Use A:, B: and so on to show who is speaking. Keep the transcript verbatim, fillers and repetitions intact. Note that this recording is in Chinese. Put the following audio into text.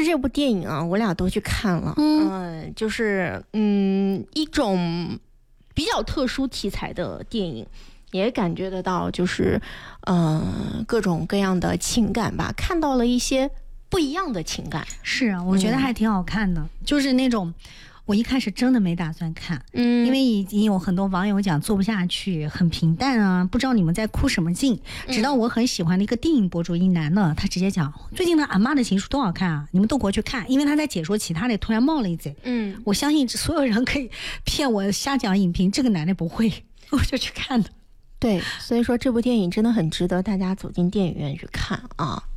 A: 这部电影啊，我俩都去看了，嗯、呃，就是嗯一种比较特殊题材的电影，也感觉得到就是呃各种各样的情感吧，看到了一些不一样的情感。
B: 是啊，我觉得还挺好看的，嗯、就是那种。我一开始真的没打算看，嗯，因为已经有很多网友讲做不下去，很平淡啊，不知道你们在哭什么劲。直到我很喜欢的一个电影博主一男的，他直接讲最近的《俺妈的情书》多好看啊，你们都过去看，因为他在解说其他的，突然冒了一嘴，嗯，我相信所有人可以骗我瞎讲影评，这个男的不会，我就去看的。
A: 对，所以说这部电影真的很值得大家走进电影院去看啊。